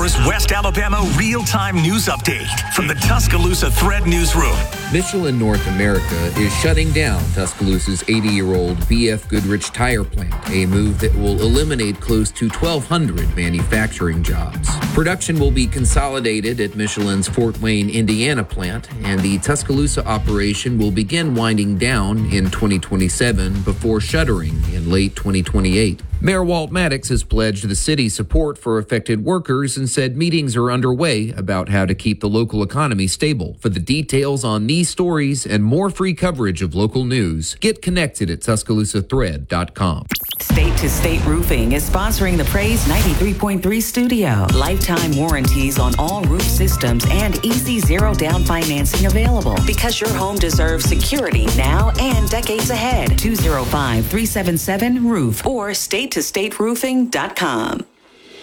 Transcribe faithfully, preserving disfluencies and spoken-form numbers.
twenty-four's West Alabama real-time news update from the Tuscaloosa Thread Newsroom. Michelin North America is shutting down Tuscaloosa's eighty-year-old B F Goodrich tire plant, a move that will eliminate close to twelve hundred manufacturing jobs. Production will be consolidated at Michelin's Fort Wayne, Indiana plant, and the Tuscaloosa operation will begin winding down in twenty twenty-seven before shuttering in late twenty twenty-eight. Mayor Walt Maddox has pledged the city's support for affected workers and said meetings are underway about how to keep the local economy stable. For the details on these stories and more free coverage of local news, get connected at Tuscaloosa Thread dot com. State to State Roofing is sponsoring the Praise ninety-three point three studio. Lifetime warranties on all roof systems and easy zero down financing available because your home deserves security now and decades ahead. two oh five, three seven seven, roof or state to state roofing dot com.